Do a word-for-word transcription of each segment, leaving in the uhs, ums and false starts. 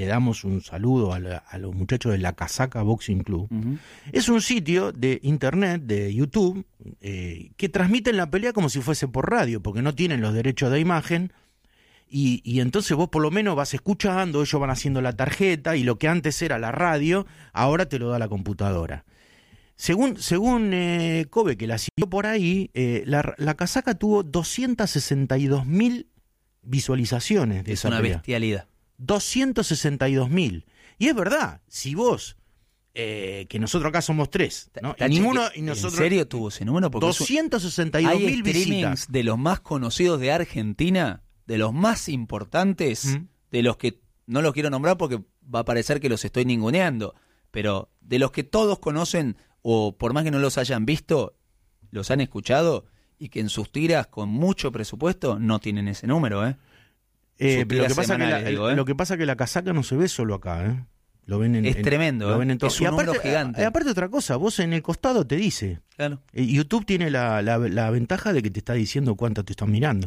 le damos un saludo a, la, a los muchachos de La Casaca Boxing Club. Uh-huh. Es un sitio de internet, de YouTube, eh, que transmiten la pelea como si fuese por radio, porque no tienen los derechos de imagen. Y, y entonces vos por lo menos vas escuchando, ellos van haciendo la tarjeta, y lo que antes era la radio, ahora te lo da la computadora. Según, según eh, Kobe, que la siguió por ahí, eh, la, la Casaca tuvo doscientas sesenta y dos mil visualizaciones de es esa una pelea. bestialidad. doscientas sesenta y dos mil. Y es verdad, si vos, eh, que nosotros acá somos tres, ¿no? Tache, Y ninguno, que, y nosotros, ¿en serio tuvo ese número? Porque doscientas sesenta y dos mil hay streamings visitas. de los más conocidos de Argentina, de los más importantes, ¿Mm? de los que no los quiero nombrar porque va a parecer que los estoy ninguneando, pero de los que todos conocen, o por más que no los hayan visto, los han escuchado, y que en sus tiras con mucho presupuesto no tienen ese número, ¿eh? eh pero lo que, pasa que la, digo, ¿eh? lo que pasa que la Casaca no se ve solo acá, ¿eh? Lo ven en, es en, tremendo, lo ¿eh? ven en todo. Es un y aparte, número gigante. A, aparte otra cosa, vos en el costado te dice. Claro. Eh, YouTube tiene la, la, la ventaja de que te está diciendo cuánto te están mirando.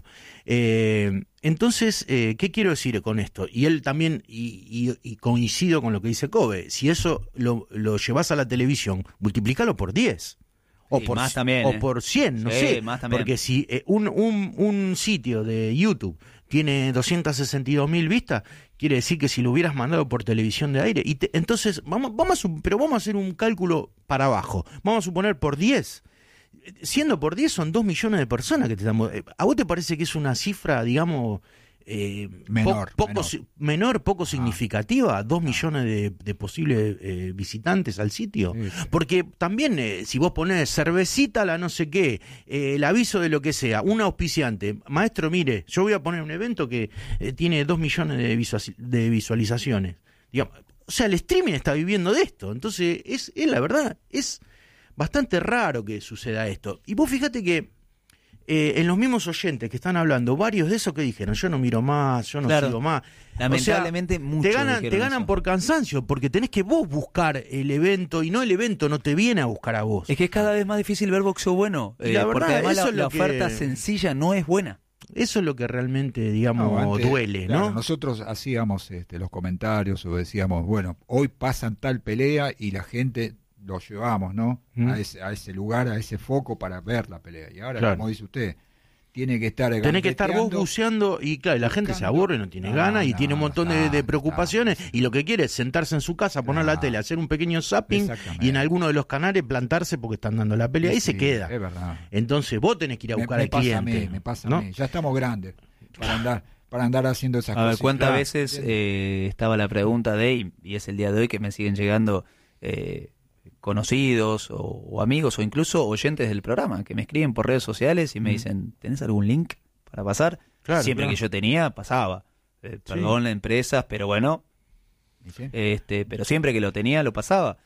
Eh, entonces, eh, ¿qué quiero decir con esto? Y él también, y, y, y coincido con lo que dice Kobe, si eso lo, lo llevas a la televisión, multiplícalo por diez. O, sí, por, más también, o eh. por cien, no sí, sé. Más también. Porque si eh, un, un, un sitio de YouTube tiene doscientas sesenta y dos mil vistas, quiere decir que si lo hubieras mandado por televisión de aire, y te, entonces, vamos, vamos a, pero vamos a hacer un cálculo para abajo. Vamos a suponer por diez. Siendo por diez son dos millones de personas que te estamos... ¿A vos te parece que es una cifra, digamos... Eh, menor, po poco, menor. menor, poco ah. significativa, dos ah. millones de, de posibles eh, visitantes al sitio, sí, sí. Porque también eh, si vos ponés cervecita la no sé qué, eh, el aviso de lo que sea, un auspiciante, maestro, mire, yo voy a poner un evento que eh, tiene dos millones de, visual, de visualizaciones, digamos, o sea, el streaming está viviendo de esto, entonces es, es la verdad, es bastante raro que suceda esto, y vos fíjate que Eh, en los mismos oyentes que están hablando, varios de esos que dijeron, yo no miro más, yo no claro. sigo más. Lamentablemente, o sea, muchos te ganan, te ganan eso. por cansancio, porque tenés que vos buscar el evento, y no el evento no te viene a buscar a vos. Es que es cada vez más difícil ver boxeo bueno, eh, verdad, porque además la, es la oferta que... sencilla no es buena. Eso es lo que realmente, digamos, no, antes, duele, claro, ¿no? Nosotros hacíamos este, los comentarios o decíamos, bueno, hoy pasan tal pelea y la gente... lo llevamos, ¿no? ¿Mm? A ese, a ese lugar, a ese foco para ver la pelea. Y ahora, claro. como dice usted, tiene que estar... Tenés que estar vos buceando y claro, la gente se aburre, no tiene no, ganas y no, tiene un montón no, de, de preocupaciones no, y lo que quiere es sentarse en su casa, poner la tele, hacer un pequeño zapping y en alguno de los canales plantarse porque están dando la pelea y sí, se queda. Es verdad. Entonces vos tenés que ir a buscar me, me al cliente. A mí, me pasa ¿no? a mí. Ya estamos grandes para andar, para andar haciendo esas a cosas. A ver, ¿cuántas claro. veces eh, estaba la pregunta de, y, y es el día de hoy que me siguen llegando... Eh, conocidos o, o amigos o incluso oyentes del programa que me escriben por redes sociales y me mm. dicen, ¿tenés algún link para pasar? Claro, Siempre claro. que yo tenía, pasaba. Eh, perdón, sí. empresas, pero bueno, ¿Sí? este pero siempre que lo tenía, lo pasaba.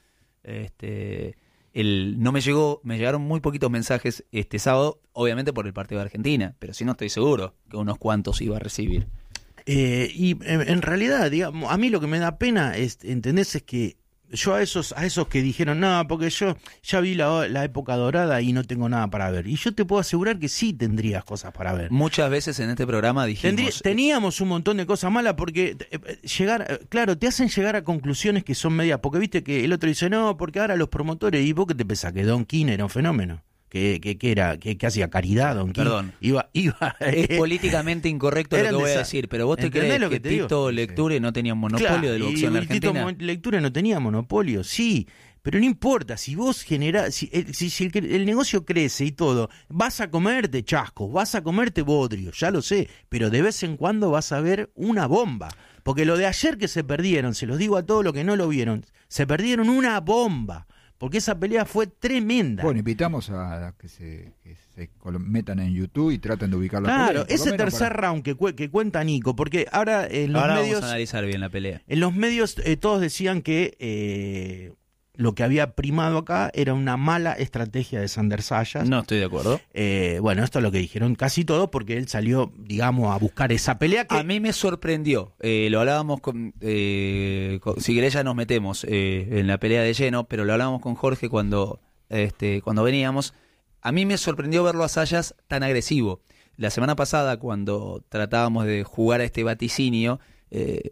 Este el no me llegó, me llegaron muy poquitos mensajes este sábado, obviamente por el partido de Argentina, pero sí no estoy seguro que unos cuantos iba a recibir. Eh, y en, en realidad, digamos, a mí lo que me da pena, es, ¿entendés? Es que yo a esos a esos que dijeron, no, porque yo ya vi la, la época dorada y no tengo nada para ver. Y yo te puedo asegurar que sí tendrías cosas para ver. Muchas veces en este programa dijimos... Tendría, teníamos un montón de cosas malas porque eh, llegar, claro, te hacen llegar a conclusiones que son medias. Porque viste que el otro dice, no, porque ahora los promotores, ¿y vos qué te pensás? Que Don King era un fenómeno. Que, que, que era, que, que hacía caridad, Don King. Perdón. Iba, iba, es eh, políticamente incorrecto lo que voy a decir, pero vos te crees lo que, que te Tito digo? Lecture sí. no tenía un monopolio claro, del boxeo en la Argentina. Tito Lecture no tenía monopolio, sí, pero no importa, si vos generás, si, si, si el, el negocio crece y todo, vas a comerte chascos, vas a comerte bodrio, ya lo sé, pero de vez en cuando vas a ver una bomba. Porque lo de ayer que se perdieron, se los digo a todos los que no lo vieron, se perdieron una bomba. Porque esa pelea fue tremenda. Bueno, invitamos a que se, que se metan en YouTube y traten de ubicar la claro, pelea. Claro, ese tercer para... round que, cu que cuenta Nico, porque ahora en los ahora medios... vamos a analizar bien la pelea. En los medios eh, todos decían que eh, lo que había primado acá era una mala estrategia de Sander Sayas. No estoy de acuerdo. Eh, bueno, esto es lo que dijeron casi todos, porque él salió, digamos, a buscar esa pelea que... A mí me sorprendió, eh, lo hablábamos con... Eh, con si querés ya nos metemos eh, en la pelea de lleno, pero lo hablábamos con Jorge cuando, este, cuando veníamos. A mí me sorprendió verlo a Sayas tan agresivo. La semana pasada, cuando tratábamos de jugar a este vaticinio... Eh,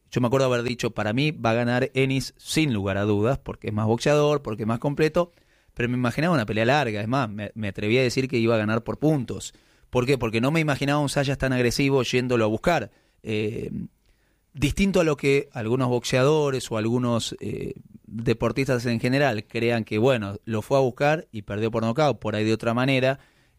yo me acuerdo haber dicho, para mí va a ganar Enis sin lugar a dudas, porque es más boxeador, porque es más completo, pero me imaginaba una pelea larga. Es más, me, me atreví a decir que iba a ganar por puntos. ¿Por qué? Porque no me imaginaba un Zayas tan agresivo yéndolo a buscar. Eh, distinto a lo que algunos boxeadores o algunos eh, deportistas en general crean que, bueno, lo fue a buscar y perdió por nocaut, por ahí de otra manera,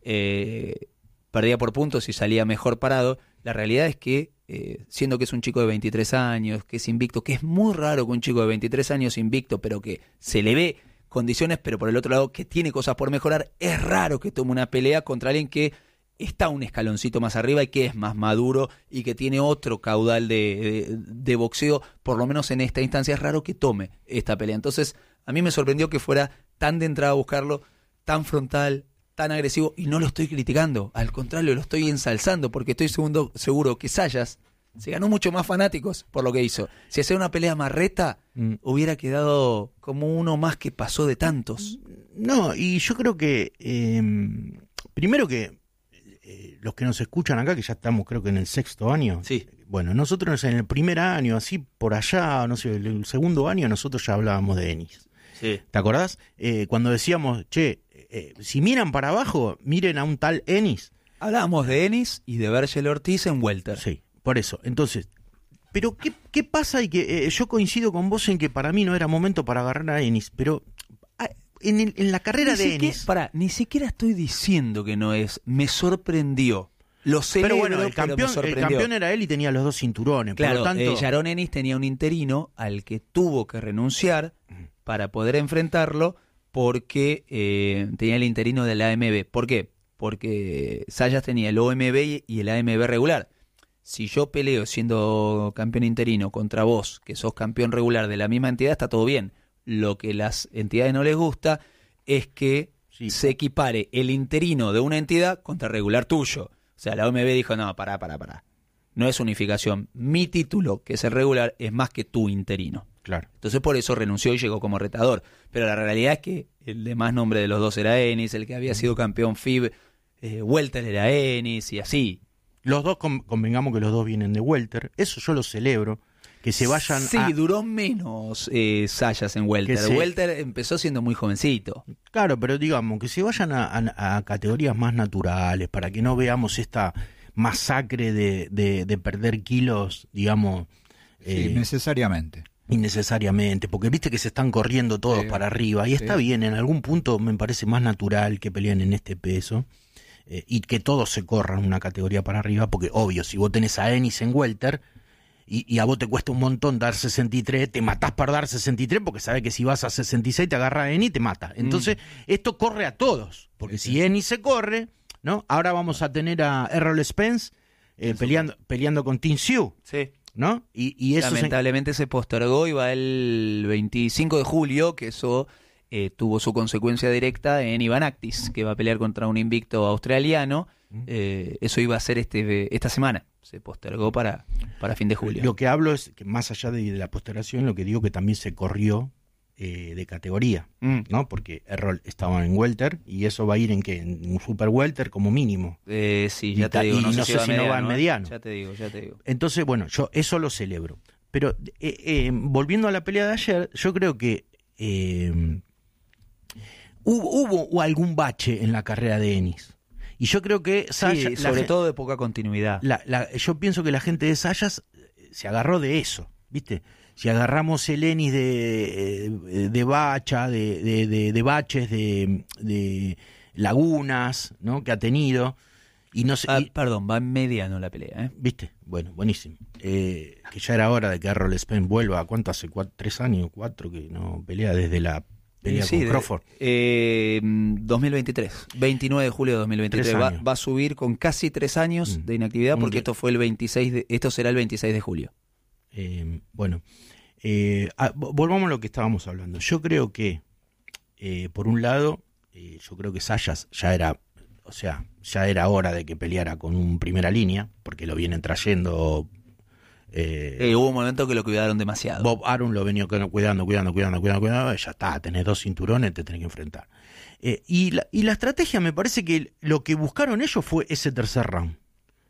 eh, perdía por puntos y salía mejor parado. La realidad es que, eh, siendo que es un chico de veintitrés años, que es invicto, que es muy raro que un chico de veintitrés años invicto, pero que se le ve condiciones, pero por el otro lado que tiene cosas por mejorar, es raro que tome una pelea contra alguien que está un escaloncito más arriba y que es más maduro y que tiene otro caudal de, de, de boxeo, por lo menos en esta instancia es raro que tome esta pelea. Entonces a mí me sorprendió que fuera tan de entrada a buscarlo, tan frontal, tan agresivo, y no lo estoy criticando, al contrario, lo estoy ensalzando, porque estoy segundo, seguro que Zayas se ganó mucho más fanáticos por lo que hizo. Si hacía una pelea marreta, mm. hubiera quedado como uno más que pasó de tantos. No, y yo creo que eh, primero que eh, los que nos escuchan acá, que ya estamos creo que en el sexto año, sí. Bueno, nosotros en el primer año, así por allá, no sé, el segundo año, nosotros ya hablábamos de Enis. Sí. ¿Te acordás? Eh, cuando decíamos, che, eh, si miran para abajo, miren a un tal Enis. Hablábamos de Enis y de Vergel Ortiz en welter. Sí, por eso. Entonces, pero ¿qué, qué pasa? Y que eh, yo coincido con vos en que para mí no era momento para agarrar a Enis, pero a, en, el, en la carrera ni de siquiera, Enis... Pará, ni siquiera estoy diciendo que no es, me sorprendió. Lo celebro, pero bueno, el campeón, pero el campeón era él y tenía los dos cinturones. Claro, por lo tanto... eh, Yaron Enis tenía un interino al que tuvo que renunciar para poder enfrentarlo porque eh, tenía el interino de la A M B. ¿Por qué? Porque Zayas tenía el O M B y el A M B regular. Si yo peleo siendo campeón interino contra vos, que sos campeón regular de la misma entidad, está todo bien. Lo que las entidades no les gusta es que sí. se equipare el interino de una entidad contra el regular tuyo. O sea, la O M B dijo, no, pará, pará, pará. No es unificación. Mi título, que es el regular, es más que tu interino. Claro. Entonces por eso renunció y llegó como retador. Pero la realidad es que el de más nombre de los dos era Enis, el que había sido campeón F I B, eh, welter era Enis y así. Los dos, convengamos que los dos vienen de welter. Eso yo lo celebro. Que se vayan sí, a... Sí, duró menos eh, Zayas en welter. Se... Welter empezó siendo muy jovencito. Claro, pero digamos, que se vayan a, a, a categorías más naturales para que no veamos esta masacre de, de, de perder kilos, digamos... Sí, eh, necesariamente. Innecesariamente, porque viste que se están corriendo todos sí, para arriba, y está sí. bien, en algún punto me parece más natural que peleen en este peso, eh, y que todos se corran una categoría para arriba, porque obvio, si vos tenés a Enis en welter, y, y a vos te cuesta un montón dar sesenta y tres, te matás para dar sesenta y tres, porque sabés que si vas a sesenta y seis te agarra a Enis y te mata. Entonces, mm. esto corre a todos, porque sí, si sí. Enis se corre, ¿no? Ahora vamos a tener a Errol Spence eh, peleando, peleando con Tim Tszyu. Sí. ¿No? Y, y eso lamentablemente se... se postergó y va el veinticinco de julio, que eso eh, tuvo su consecuencia directa en Ivan Actis, que va a pelear contra un invicto australiano. Eh, eso iba a ser este esta semana, se postergó para, para fin de julio. Lo que hablo es que más allá de, de la postergación, lo que digo que también se corrió eh, de categoría, mm. ¿no? Porque Errol estaba en welter y eso va a ir en que en un super welter como mínimo. Eh, sí, ya y, te digo, y no, no sé sé si, si no va en mediano. Ya te digo, ya te digo. Entonces, bueno, yo eso lo celebro. Pero eh, eh, volviendo a la pelea de ayer, yo creo que eh, hubo, hubo algún bache en la carrera de Enis. Y yo creo que Zayas, sí, sobre todo de poca continuidad. La, la, yo pienso que la gente de Zayas se agarró de eso, ¿viste? Si agarramos el Enis de, de bacha, de, de, de, de baches, de, de lagunas, ¿no? Que ha tenido. Y no sé, ah, y, perdón, va en mediano la pelea, ¿eh? ¿Viste? Bueno, buenísimo. Eh, que ya era hora de que Errol Spence vuelva. ¿Cuánto hace? ¿Cuatro, ¿Tres años? ¿Cuatro? Que no pelea desde la pelea sí, con Crawford. De, eh, dos mil veintitrés, veintinueve de julio de dos mil veintitrés. Va, va a subir con casi tres años mm. de inactividad porque esto fue el veintiséis de, esto será el veintiséis de julio. Eh, bueno, eh, a, volvamos a lo que estábamos hablando. Yo creo que, eh, por un lado, eh, yo creo que Zayas ya era, o sea, ya era hora de que peleara con un primera línea, porque lo vienen trayendo. Eh, eh, hubo un momento que lo cuidaron demasiado. Bob Arum lo venía cuidando, cuidando, cuidando, cuidando, cuidando, ya está, tenés dos cinturones, te tenés que enfrentar. Eh, y, la, y la estrategia, me parece que lo que buscaron ellos fue ese tercer round. Che,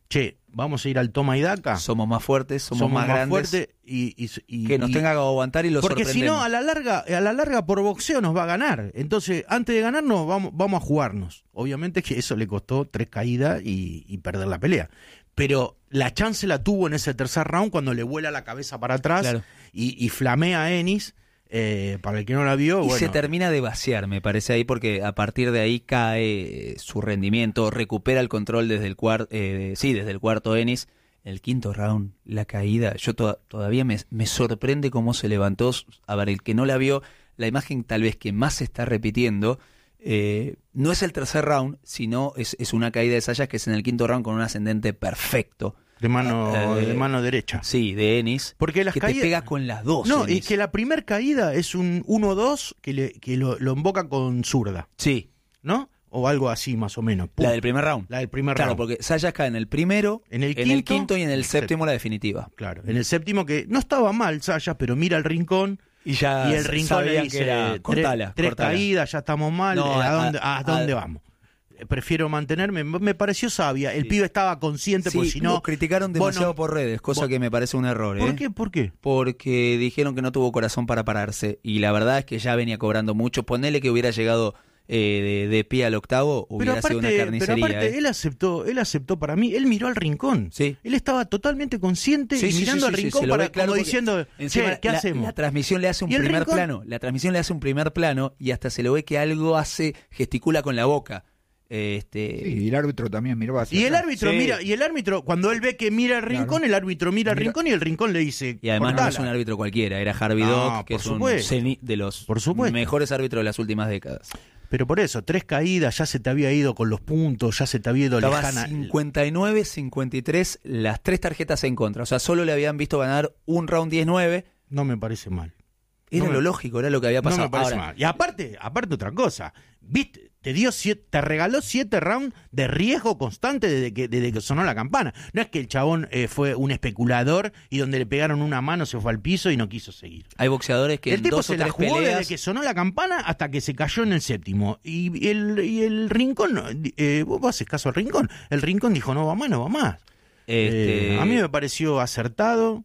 vamos a ir al toma y daca. Somos más fuertes, somos, somos más, más grandes. fuertes y, y, y, que nos y, tenga que aguantar y los porque si sorprendemos. no, a la larga, a la larga por boxeo nos va a ganar. Entonces, antes de ganarnos, vamos, vamos a jugarnos. Obviamente que eso le costó tres caídas y, y perder la pelea. Pero la chance la tuvo en ese tercer round cuando le vuela la cabeza para atrás, claro, y, y flamea a Ennis. Eh, para el que no la vio, y bueno, se termina de vaciar, me parece ahí, porque a partir de ahí cae su rendimiento, recupera el control desde el cuarto, eh, sí, desde el cuarto Ennis. El quinto round, la caída, yo to- todavía me, me sorprende cómo se levantó. A ver, el que no la vio, la imagen tal vez que más se está repitiendo, eh, no es el tercer round, sino es, es una caída de Zayas que es en el quinto round con un ascendente perfecto. De mano, eh, de mano derecha. Sí, de Ennis. Porque las que caídas, te pega con las dos. No, Ennis. y que la primer caída es un uno dos que, le, que lo, lo invoca con zurda. Sí. ¿No? O algo así, más o menos. Pum. La del primer round. La del primer claro, round. Claro, porque Zayas cae en el primero, en el, en quinto, el quinto y en el séptimo, séptimo la definitiva. Claro, en el séptimo que no estaba mal Zayas, pero mira el rincón. Y ya y el rincón le dice, que era, cortala, tres, tres cortala. caídas, ya estamos mal, No, ¿a, a, dónde, a, a dónde a, vamos? Prefiero mantenerme, me pareció sabia. El sí. pibe estaba consciente, sí, porque si no... lo criticaron demasiado bueno, por redes, cosa bueno, que me parece un error. ¿Por ¿eh? qué? ¿Por qué? Porque dijeron que no tuvo corazón para pararse. Y la verdad es que ya venía cobrando mucho. Ponele que hubiera llegado eh, de, de pie al octavo, hubiera pero aparte, sido una carnicería. Pero aparte, ¿eh? él aceptó, él aceptó para mí, él miró al rincón. Sí. Él estaba totalmente consciente sí, y sí, mirando sí, al sí, rincón sí, para, claro, como diciendo, che, ¿qué la, hacemos? La transmisión le hace un primer rincón? plano. La transmisión le hace un primer plano y hasta se lo ve que algo hace, gesticula con la boca. Este... Sí, y el árbitro también miró hacia y el atrás. árbitro sí. mira, y el árbitro, cuando él ve que mira el rincón, claro, el árbitro mira el mira. rincón y el rincón le dice. Y además cortala. no es un árbitro cualquiera, era Harvey no, Dock, que es supuesto. un de los por mejores árbitros de las últimas décadas. Pero por eso, tres caídas, ya se te había ido con los puntos, ya se te había ido Estaba lejana. cincuenta y nueve cincuenta y tres, las tres tarjetas en contra. O sea, solo le habían visto ganar un round diez nueve. No me parece mal. Era no lo me, lógico, era lo que había pasado. No me parece Ahora, mal. Y aparte, aparte otra cosa, viste, te dio siete, te regaló siete rounds de riesgo constante desde que, desde que sonó la campana. No es que el chabón eh, fue un especulador y donde le pegaron una mano se fue al piso y no quiso seguir. Hay boxeadores que el en tipo dos se o la tres jugó peleas... desde que sonó la campana hasta que se cayó en el séptimo. Y el, y el rincón, eh, vos haces caso al rincón. El rincón dijo no va más, no va más. Este... Eh, a mí me pareció acertado.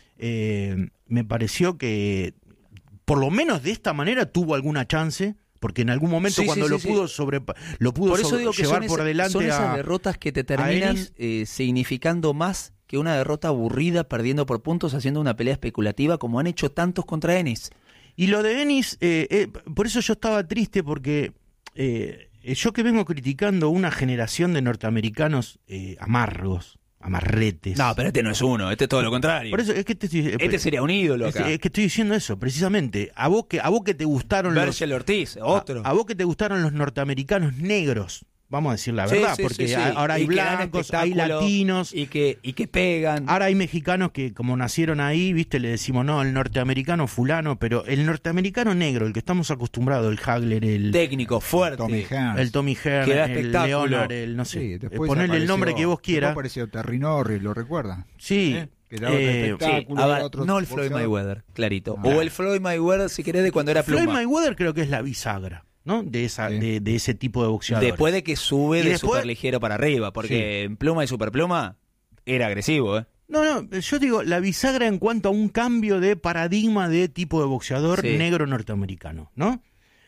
Eh, me pareció que por lo menos de esta manera tuvo alguna chance, porque en algún momento sí, cuando sí, lo, sí, pudo sí. sobre lo pudo por eso sobre, digo que llevar son por esa, delante son esas a, derrotas que te terminan eh, significando más que una derrota aburrida, perdiendo por puntos, haciendo una pelea especulativa como han hecho tantos contra Ennis. Y lo de Ennis, eh, eh, por eso yo estaba triste, porque eh, yo que vengo criticando una generación de norteamericanos eh, amargos, amarretes. No, pero este no es uno, este es todo lo contrario. Por eso es que este, estoy, este sería un ídolo acá. Es, es que estoy diciendo eso, precisamente. A vos que a vos que te gustaron Virgil los Ortiz, otro. A, a vos que te gustaron los norteamericanos negros. Vamos a decir la verdad, sí, sí, porque sí, sí. ahora hay blancos, hay latinos. Y que, y que pegan. Ahora hay mexicanos que como nacieron ahí, viste, le decimos, no, el norteamericano fulano, pero el norteamericano negro, el que estamos acostumbrados, el Hagler, el... técnico, fuerte. Tommy Hearns. El Tommy Hearns, el Leonard, el no sé. Sí, ponerle apareció, el nombre que vos quieras. Después apareció Terry Norris, ¿lo recuerda? Sí. ¿Eh? Que daba eh, sí, a ver, no el Floyd Mayweather, clarito. Ah. O el Floyd Mayweather, si querés, de cuando era pluma. Floyd Mayweather creo que es la bisagra, ¿no? De esa, sí. de, de ese tipo de boxeadores. Después de que sube y de después... superligero para arriba, porque sí. en pluma y superpluma era agresivo, ¿eh? No, no, yo digo, la bisagra en cuanto a un cambio de paradigma de tipo de boxeador sí. negro norteamericano, ¿no?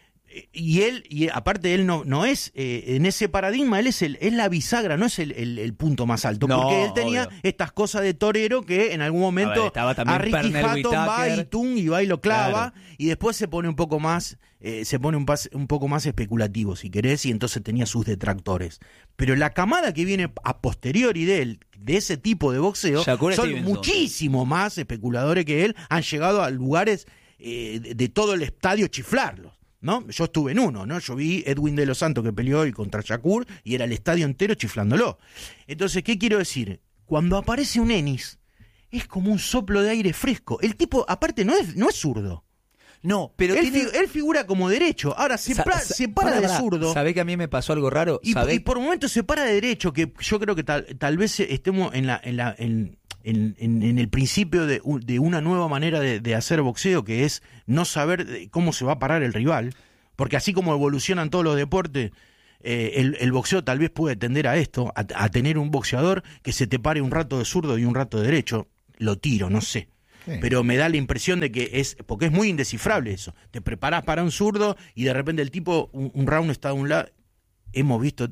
Y él, y aparte él no, no es, eh, en ese paradigma, él es el, es la bisagra, no es el, el, el punto más alto, no, porque él tenía obvio. estas cosas de torero que en algún momento a, ver, estaba a Ricky Hatton va y tum y va y lo clava, claro. y después se pone un poco más, eh, se pone un, pas, un poco más especulativo, si querés, y entonces tenía sus detractores. Pero la camada que viene a posteriori de él, de ese tipo de boxeo, Shakur son Stevenson. muchísimo más especuladores que él, han llegado a lugares eh, de, de todo el estadio chiflarlos. ¿No? Yo estuve en uno, ¿no? Yo vi Edwin de los Santos que peleó hoy contra Shakur y era el estadio entero chiflándolo. Entonces, ¿qué quiero decir? Cuando aparece un Ennis, es como un soplo de aire fresco. El tipo, aparte, no es, no es zurdo. No, pero él, tiene... fi él figura como derecho. Ahora se, sa se para, para de para. zurdo. ¿Sabés que a mí me pasó algo raro? Y, y por momentos se para de derecho, que yo creo que tal, tal vez estemos en la... En la en, En, en, en el principio de, de una nueva manera de, de hacer boxeo, que es no saber cómo se va a parar el rival, porque así como evolucionan todos los deportes, eh, el, el boxeo tal vez puede tender a esto, a, a tener un boxeador que se te pare un rato de zurdo y un rato de derecho. Lo tiro, no sé. Sí. Pero me da la impresión de que es, porque es muy indescifrable eso. Te preparás para un zurdo y de repente el tipo, un, un round está de un lado. Hemos visto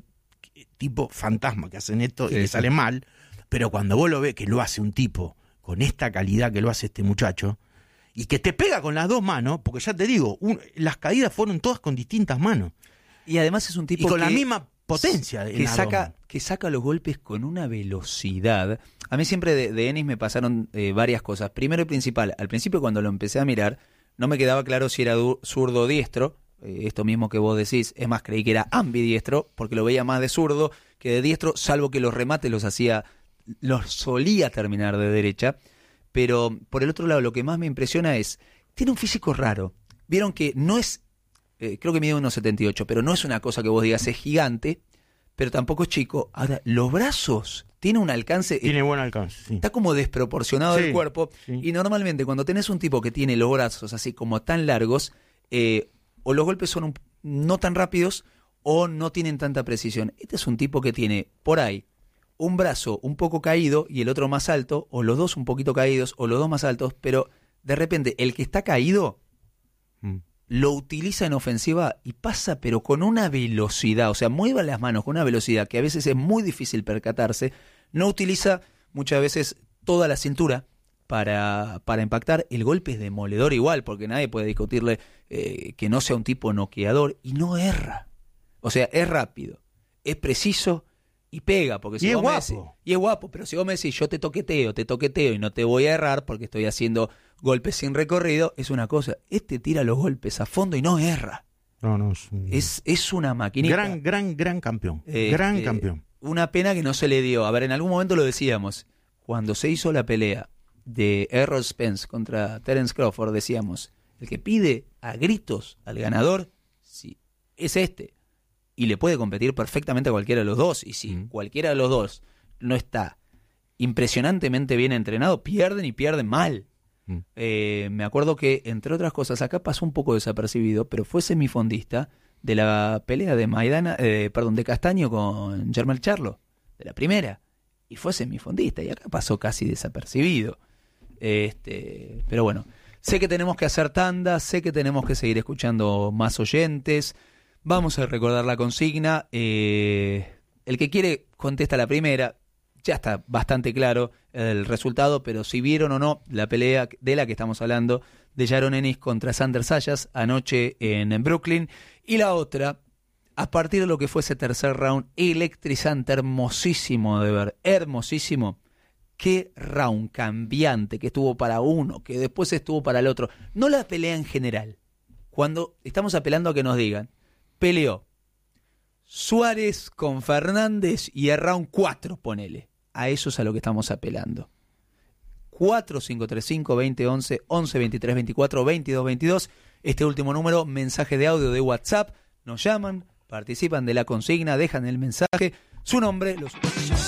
tipo fantasma que hacen esto sí, y que sí. sale mal, pero cuando vos lo ves que lo hace un tipo con esta calidad que lo hace este muchacho, y que te pega con las dos manos, porque ya te digo, un, las caídas fueron todas con distintas manos. Y además es un tipo y con que, la misma potencia. Que saca, que saca los golpes con una velocidad. A mí siempre de, de Enis me pasaron eh, varias cosas. Primero y principal, al principio cuando lo empecé a mirar, no me quedaba claro si era du- zurdo o diestro. Eh, esto mismo que vos decís, es más, creí que era ambidiestro, porque lo veía más de zurdo que de diestro, salvo que los remates los hacía, los solía terminar de derecha. Pero por el otro lado, lo que más me impresiona es, tiene un físico raro. Vieron que no es, eh, creo que mide uno setenta y ocho, pero no es una cosa que vos digas es gigante, pero tampoco es chico. Ahora, los brazos, tiene un alcance... Tiene buen alcance, sí. Está como desproporcionado sí, del cuerpo. Sí. Y normalmente cuando tenés un tipo que tiene los brazos así como tan largos, eh, o los golpes son un, no tan rápidos o no tienen tanta precisión. Este es un tipo que tiene por ahí un brazo un poco caído y el otro más alto, o los dos un poquito caídos, o los dos más altos, pero de repente el que está caído mm. lo utiliza en ofensiva y pasa pero con una velocidad, o sea, mueve las manos con una velocidad que a veces es muy difícil percatarse, no utiliza muchas veces toda la cintura para, para impactar, el golpe es demoledor igual, porque nadie puede discutirle eh, que no sea un tipo noqueador, y no erra, o sea, es rápido, es preciso, y pega, porque si y vos es me guapo. decís, y es guapo, pero si vos me decís yo te toqueteo, te toqueteo y no te voy a errar porque estoy haciendo golpes sin recorrido, es una cosa. Este tira los golpes a fondo y no erra. No, no, es, un... es, es una maquinita. Gran, gran, gran campeón. Eh, gran eh, campeón. Una pena que no se le dio. A ver, en algún momento lo decíamos. Cuando se hizo la pelea de Errol Spence contra Terence Crawford, decíamos, el que pide a gritos al ganador, sí, es este. Y le puede competir perfectamente a cualquiera de los dos. Y si mm. cualquiera de los dos no está impresionantemente bien entrenado, pierden y pierden mal. Mm. Eh, me acuerdo que, entre otras cosas, acá pasó un poco desapercibido, pero fue semifondista de la pelea de Maidana, eh, perdón, de Castaño con Jermel Charlo, de la primera. Y fue semifondista, y acá pasó casi desapercibido. Este, pero bueno, sé que tenemos que hacer tanda, sé que tenemos que seguir escuchando más oyentes. Vamos a recordar la consigna. Eh, el que quiere contesta la primera. Ya está bastante claro el resultado, pero si vieron o no la pelea de la que estamos hablando, de Yaron Ennis contra Sander Sayas anoche en, en Brooklyn. Y la otra, a partir de lo que fue ese tercer round, electrizante, hermosísimo de ver, hermosísimo. Qué round cambiante que estuvo para uno, que después estuvo para el otro. No la pelea en general. Cuando estamos apelando a que nos digan, peleó Suárez con Fernández y a round cuatro, ponele. A eso es a lo que estamos apelando. cuatro cinco tres cinco, veinte once, once veintitrés veinticuatro, veintidós veintidós. Este último número, mensaje de audio de WhatsApp. Nos llaman, participan de la consigna, dejan el mensaje, su nombre, los